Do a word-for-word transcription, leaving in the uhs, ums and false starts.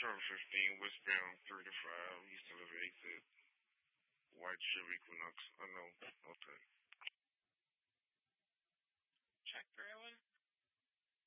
Trevor fifteen, westbound three to five, east of exit, White Ship Equinox, unknown, okay. Check for everyone.